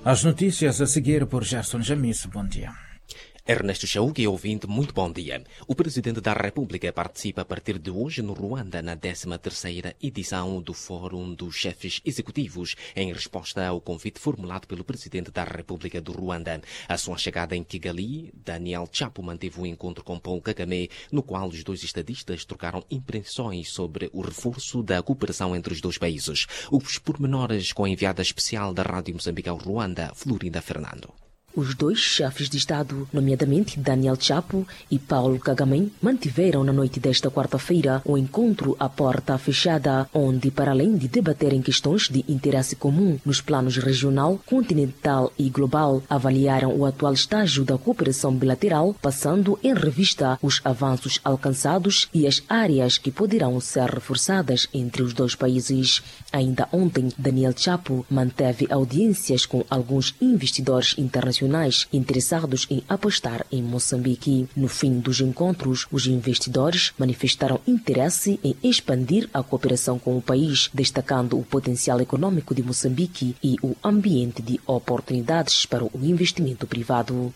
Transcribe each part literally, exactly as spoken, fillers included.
As notícias a seguir por Gerson Jamice. Bom dia. Ernesto Chauque, ouvinte, muito bom dia. O Presidente da República participa a partir de hoje no Ruanda na décima terceira edição do Fórum dos Chefes Executivos, em resposta ao convite formulado pelo Presidente da República do Ruanda. A sua chegada em Kigali, Daniel Chapo manteve um encontro com Paul Kagame, no qual os dois estadistas trocaram impressões sobre o reforço da cooperação entre os dois países. Os pormenores com a enviada especial da Rádio Moçambique ao Ruanda, Florinda Fernando. Os dois chefes de Estado, nomeadamente Daniel Chapo e Paul Kagame, mantiveram na noite desta quarta-feira um encontro à porta fechada, onde, para além de debaterem questões de interesse comum nos planos regional, continental e global, avaliaram o atual estágio da cooperação bilateral, passando em revista os avanços alcançados e as áreas que poderão ser reforçadas entre os dois países. Ainda ontem, Daniel Chapo manteve audiências com alguns investidores internacionais interessados em apostar em Moçambique. No fim dos encontros, os investidores manifestaram interesse em expandir a cooperação com o país, destacando o potencial econômico de Moçambique e o ambiente de oportunidades para o investimento privado.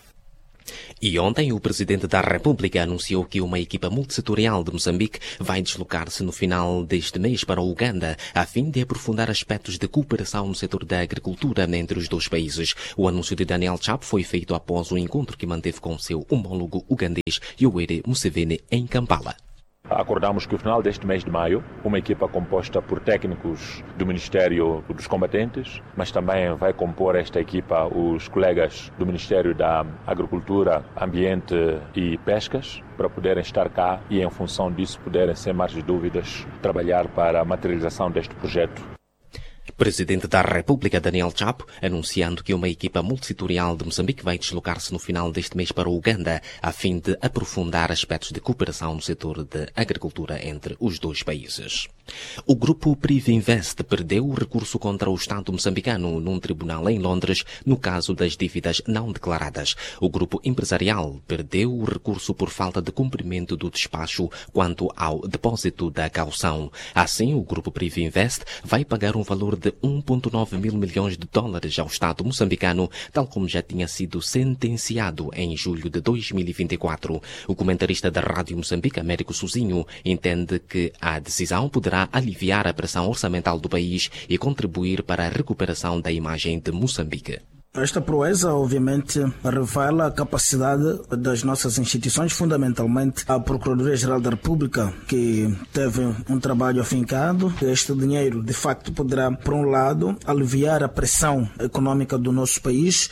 E ontem o Presidente da República anunciou que uma equipa multissetorial de Moçambique vai deslocar-se no final deste mês para o Uganda, a fim de aprofundar aspectos de cooperação no setor da agricultura entre os dois países. O anúncio de Daniel Chapo foi feito após o encontro que manteve com seu homólogo ugandês Yoweri Museveni em Kampala. Acordamos que no final deste mês de maio, uma equipa composta por técnicos do Ministério dos Combatentes, mas também vai compor esta equipa os colegas do Ministério da Agricultura, Ambiente e Pescas, para poderem estar cá e, em função disso, poderem, sem margem de dúvidas, trabalhar para a materialização deste projeto. Presidente da República Daniel Chapo anunciando que uma equipa multissetorial de Moçambique vai deslocar-se no final deste mês para o Uganda a fim de aprofundar aspectos de cooperação no setor de agricultura entre os dois países. O grupo Privinvest perdeu o recurso contra o Estado moçambicano num tribunal em Londres no caso das dívidas não declaradas. O grupo empresarial perdeu o recurso por falta de cumprimento do despacho quanto ao depósito da caução. Assim, o grupo Privinvest vai pagar um valor de um vírgula nove mil milhões de dólares ao Estado moçambicano, tal como já tinha sido sentenciado em julho de dois mil e vinte e quatro. O comentarista da Rádio Moçambique, Américo Sozinho, entende que a decisão poderá aliviar a pressão orçamental do país e contribuir para a recuperação da imagem de Moçambique. Esta proeza, obviamente, revela a capacidade das nossas instituições, fundamentalmente a Procuradoria-Geral da República, que teve um trabalho afincado. Este dinheiro, de facto, poderá, por um lado, aliviar a pressão econômica do nosso país.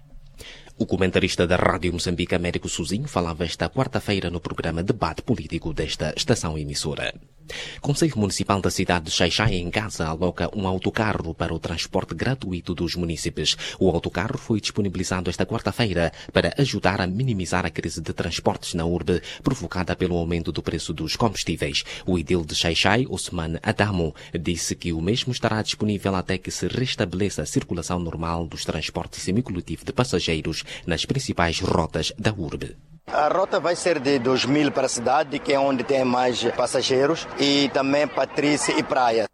O comentarista da Rádio Moçambique, Américo Sozinho, falava esta quarta-feira no programa Debate Político desta estação emissora. Conselho Municipal da cidade de Xai-Xai, em Gaza, aloca um autocarro para o transporte gratuito dos munícipes. O autocarro foi disponibilizado esta quarta-feira para ajudar a minimizar a crise de transportes na urbe provocada pelo aumento do preço dos combustíveis. O edil de Xai-Xai, Osman Adamo, disse que o mesmo estará disponível até que se restabeleça a circulação normal dos transportes semicoletivo de passageiros nas principais rotas da urbe. A rota vai ser de dois mil para a cidade, que é onde tem mais passageiros, e também Patrícia e Praia.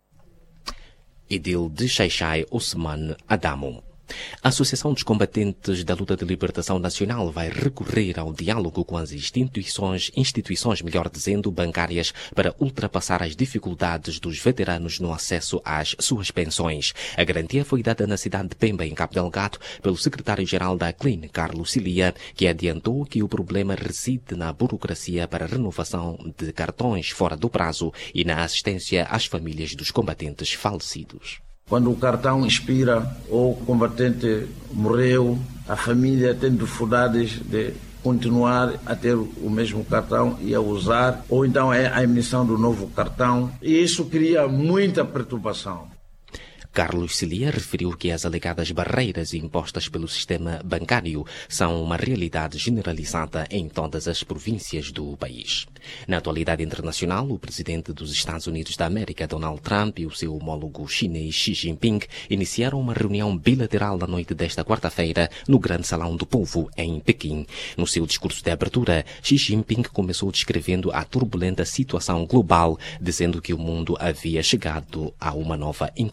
Edil de Xai-Xai, Osman Adamo. A Associação dos Combatentes da Luta de Libertação Nacional vai recorrer ao diálogo com as instituições, instituições, melhor dizendo, bancárias, para ultrapassar as dificuldades dos veteranos no acesso às suas pensões. A garantia foi dada na cidade de Pemba, em Cabo Delgado, pelo secretário-geral da Clean, Carlos Cilia, que adiantou que o problema reside na burocracia para a renovação de cartões fora do prazo e na assistência às famílias dos combatentes falecidos. Quando o cartão expira ou o combatente morreu, a família tem dificuldades de continuar a ter o mesmo cartão e a usar, ou então é a emissão do novo cartão, e isso cria muita perturbação. Carlos Cilia referiu que as alegadas barreiras impostas pelo sistema bancário são uma realidade generalizada em todas as províncias do país. Na atualidade internacional, o presidente dos Estados Unidos da América, Donald Trump, e o seu homólogo chinês Xi Jinping iniciaram uma reunião bilateral na noite desta quarta-feira no Grande Salão do Povo, em Pequim. No seu discurso de abertura, Xi Jinping começou descrevendo a turbulenta situação global, dizendo que o mundo havia chegado a uma nova encruzilhada.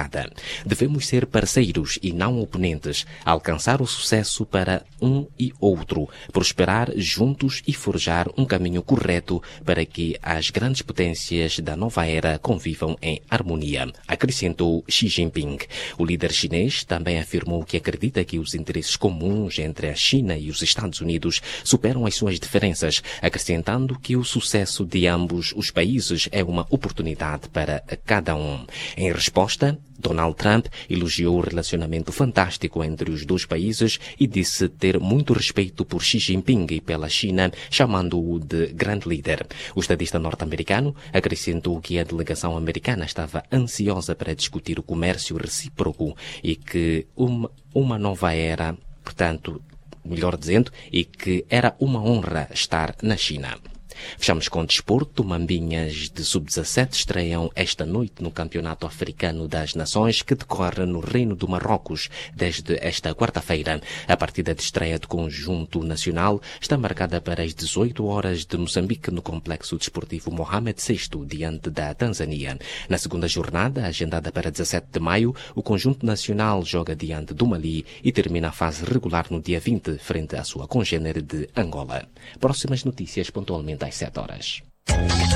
jornada. Devemos ser parceiros e não oponentes, alcançar o sucesso para um e outro, prosperar juntos e forjar um caminho correto para que as grandes potências da nova era convivam em harmonia, acrescentou Xi Jinping. O líder chinês também afirmou que acredita que os interesses comuns entre a China e os Estados Unidos superam as suas diferenças, acrescentando que o sucesso de ambos os países é uma oportunidade para cada um. Em resposta, Donald Trump elogiou o relacionamento fantástico entre os dois países e disse ter muito respeito por Xi Jinping e pela China, chamando-o de grande líder. O estadista norte-americano acrescentou que a delegação americana estava ansiosa para discutir o comércio recíproco e que uma, uma nova era, portanto, melhor dizendo, e que era uma honra estar na China. Fechamos com desporto. Mambinhas de sub dezassete estreiam esta noite no Campeonato Africano das Nações, que decorre no Reino do Marrocos desde esta quarta-feira. A partida de estreia do conjunto nacional está marcada para as dezoito horas de Moçambique, no Complexo Desportivo Mohamed sexto, diante da Tanzânia. Na segunda jornada, agendada para dezassete de maio, o conjunto nacional joga diante do Mali e termina a fase regular no dia vinte, frente à sua congênere de Angola. Próximas notícias pontualmente às sete horas.